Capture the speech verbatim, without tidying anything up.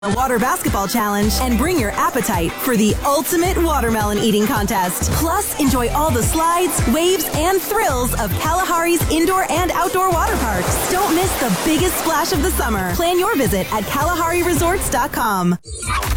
A water basketball challenge and bring your appetite for the ultimate watermelon eating contest. Plus, enjoy all the slides, waves, and thrills of Kalahari's indoor and outdoor water parks. Don't miss the biggest splash of the summer. Plan your visit at Kalahari Resorts dot com.